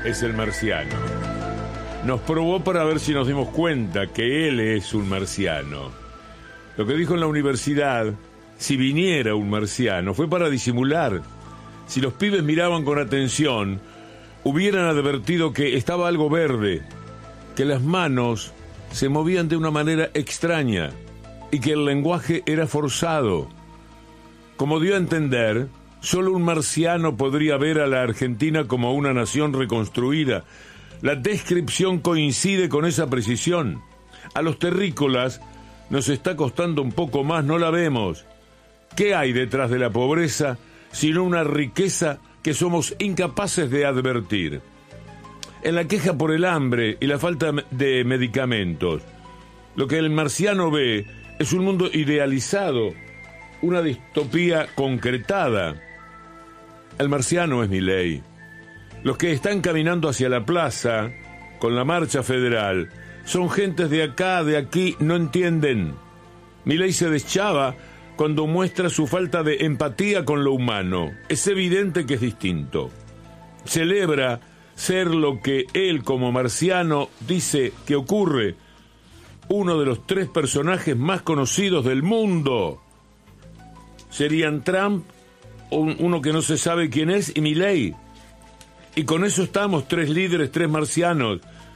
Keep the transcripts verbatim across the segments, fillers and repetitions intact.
es el marciano. Nos probó para ver si nos dimos cuenta que él es un marciano. Lo que dijo en la universidad, si viniera un marciano, fue para disimular. Si los pibes miraban con atención, hubieran advertido que estaba algo verde, que las manos se movían de una manera extraña y que el lenguaje era forzado. Como dio a entender, solo un marciano podría ver a la Argentina como una nación reconstruida. La descripción coincide con esa precisión. A los terrícolas nos está costando un poco más, no la vemos. ¿Qué hay detrás de la pobreza sino una riqueza que somos incapaces de advertir? En la queja por el hambre y la falta de medicamentos, lo que el marciano ve es un mundo idealizado, una distopía concretada. El marciano es Milei. Los que están caminando hacia la plaza con la marcha federal son gentes de acá, de aquí, no entienden. Milei se deschaba cuando muestra su falta de empatía con lo humano. Es evidente que es distinto. Celebra ser lo que él como marciano dice que ocurre. Uno de los tres personajes más conocidos del mundo. Serían Trump, uno que no se sabe quién es, y Milei. Y con eso estamos, tres líderes, tres marcianos.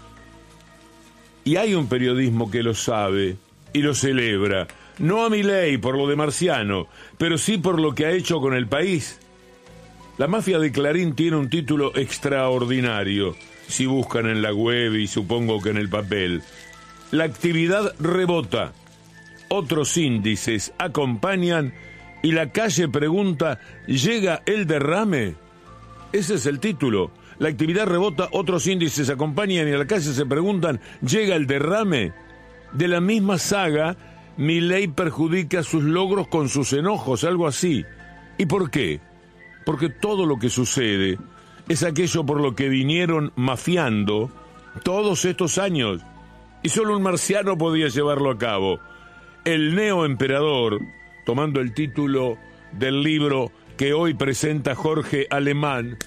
Y hay un periodismo que lo sabe y lo celebra. No a Milei por lo de marciano, pero sí por lo que ha hecho con el país. La mafia de Clarín tiene un título extraordinario, si buscan en la web y supongo que en el papel. La actividad rebota. Otros índices acompañan y la calle pregunta, ¿llega el derrame? Ese es el título. La actividad rebota, otros índices acompañan y a la calle se preguntan, ¿llega el derrame? De la misma saga, Milei perjudica sus logros con sus enojos, algo así. ¿Y por qué? Porque todo lo que sucede es aquello por lo que vinieron mafiando todos estos años. Y solo un marciano podía llevarlo a cabo. El neoemperador, tomando el título del libro que hoy presenta Jorge Alemán,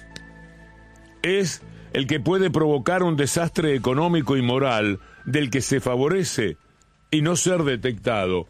es el que puede provocar un desastre económico y moral del que se favorece y no ser detectado.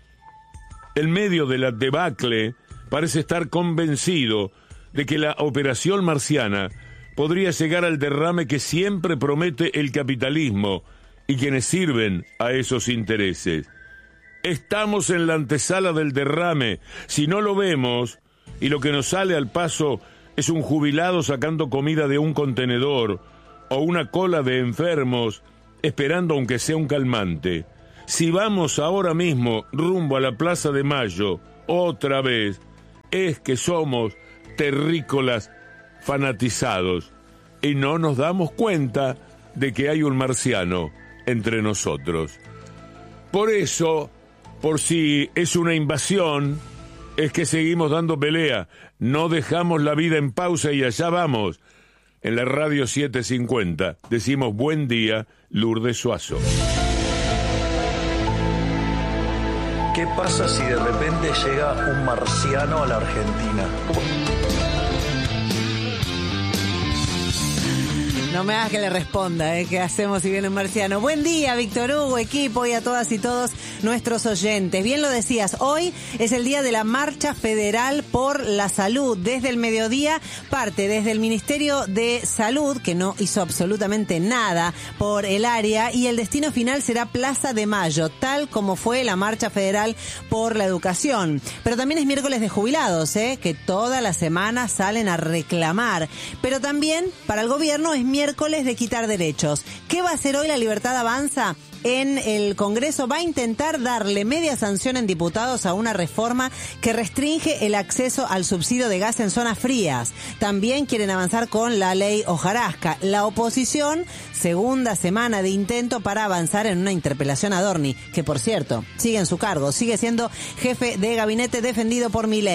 El medio de la debacle parece estar convencido de que la operación marciana podría llegar al derrame que siempre promete el capitalismo y quienes sirven a esos intereses. Estamos en la antesala del derrame. Si no lo vemos, y lo que nos sale al paso es un jubilado sacando comida de un contenedor o una cola de enfermos esperando aunque sea un calmante. Si vamos ahora mismo rumbo a la Plaza de Mayo, otra vez, es que somos terrícolas fanatizados y no nos damos cuenta de que hay un marciano entre nosotros. Por eso, por si es una invasión, es que seguimos dando pelea, no dejamos la vida en pausa y allá vamos. En la radio setecientos cincuenta decimos buen día, Lourdes Suazo. ¿Qué pasa si de repente llega un marciano a la Argentina? No me hagas que le responda, ¿eh? ¿Qué hacemos si viene un marciano? Buen día, Víctor Hugo, equipo, y a todas y todos nuestros oyentes. Bien lo decías, hoy es el día de la Marcha Federal por la Salud. Desde el mediodía parte desde el Ministerio de Salud, que no hizo absolutamente nada por el área, y el destino final será Plaza de Mayo, tal como fue la Marcha Federal por la Educación. Pero también es miércoles de jubilados, ¿eh? Que toda la semana salen a reclamar. Pero también para el gobierno es miércoles miércoles de quitar derechos. ¿Qué va a hacer hoy la Libertad Avanza? En el Congreso va a intentar darle media sanción en diputados a una reforma que restringe el acceso al subsidio de gas en zonas frías. También quieren avanzar con la ley hojarasca. La oposición, segunda semana de intento para avanzar en una interpelación a Dorni, que por cierto, sigue en su cargo, sigue siendo jefe de gabinete defendido por Milei.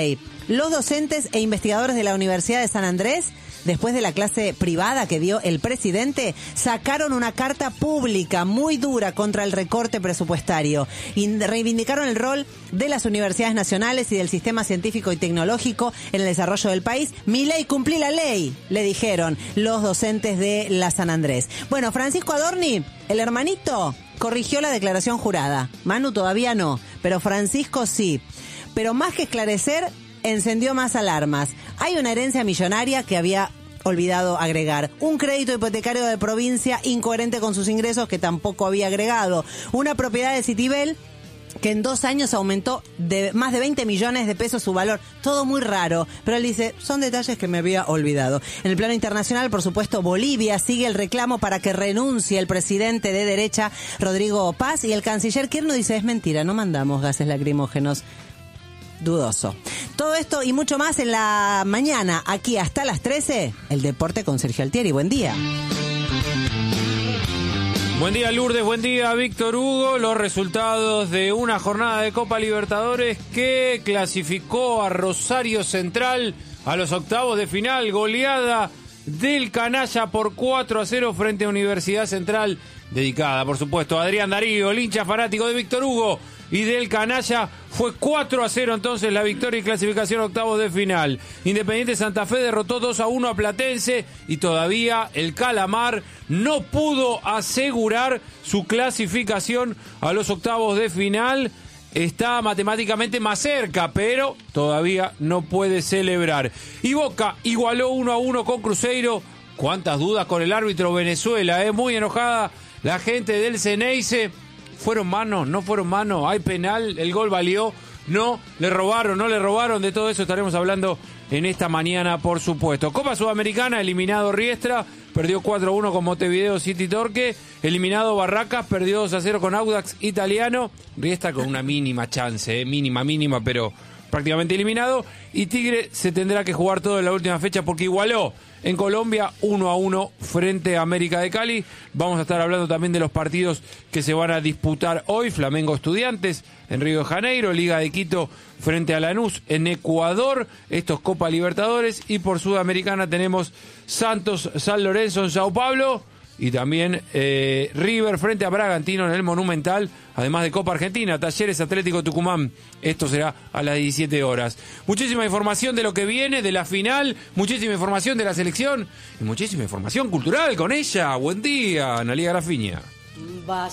Los docentes e investigadores de la Universidad de San Andrés, después de la clase privada que dio el presidente, sacaron una carta pública muy dura contra el recorte presupuestario y reivindicaron el rol de las universidades nacionales y del sistema científico y tecnológico en el desarrollo del país. Mi ley, cumplí la ley, le dijeron los docentes de la San Andrés. Bueno, Francisco Adorni, el hermanito, corrigió la declaración jurada. Manu todavía no, pero Francisco sí. Pero más que esclarecer, encendió más alarmas. Hay una herencia millonaria que había olvidado agregar. Un crédito hipotecario de provincia incoherente con sus ingresos que tampoco había agregado. Una propiedad de Citibel que en dos años aumentó de más de veinte millones de pesos su valor. Todo muy raro, pero él dice, son detalles que me había olvidado. En el plano internacional, por supuesto, Bolivia sigue el reclamo para que renuncie el presidente de derecha, Rodrigo Paz, y el canciller Kirchner dice, es mentira, no mandamos gases lacrimógenos. Dudoso. Todo esto y mucho más en la mañana, aquí hasta las trece, el deporte con Sergio Altieri. Buen día. Buen día, Lourdes. Buen día, Víctor Hugo. Los resultados de una jornada de Copa Libertadores que clasificó a Rosario Central a los octavos de final. Goleada del Canalla por cuatro a cero frente a Universidad Central, dedicada, por supuesto, a Adrián Darío, el hincha fanático de Víctor Hugo y del Canalla. Fue cuatro a cero entonces la victoria y clasificación a octavos de final. Independiente Santa Fe derrotó dos a uno a Platense y todavía el Calamar no pudo asegurar su clasificación a los octavos de final. Está matemáticamente más cerca, pero todavía no puede celebrar. Y Boca igualó uno a uno con Cruzeiro. Cuántas dudas con el árbitro Venezuela, ¿eh? Muy enojada la gente del Ceneice. ¿Fueron manos? ¿No fueron manos? ¿Hay penal? ¿El gol valió? ¿No? ¿Le robaron? ¿No le robaron? De todo eso estaremos hablando en esta mañana, por supuesto. Copa Sudamericana, eliminado Riestra, perdió cuatro a uno con Montevideo City Torque. Eliminado Barracas, perdió dos a cero con Audax Italiano. Riestra con una mínima chance, eh, mínima, mínima, pero prácticamente eliminado. Y Tigre se tendrá que jugar todo en la última fecha porque igualó en Colombia uno a uno frente a América de Cali. Vamos a estar hablando también de los partidos que se van a disputar hoy. Flamengo Estudiantes en Río de Janeiro, Liga de Quito frente a Lanús en Ecuador. Esto es Copa Libertadores. Y por Sudamericana tenemos Santos San Lorenzo en Sao Paulo. Y también eh, River frente a Bragantino en el Monumental, además de Copa Argentina, Talleres Atlético Tucumán. Esto será a las diecisiete horas. Muchísima información de lo que viene, de la final, muchísima información de la selección y muchísima información cultural con ella. Buen día, Analía Grafiña. Vas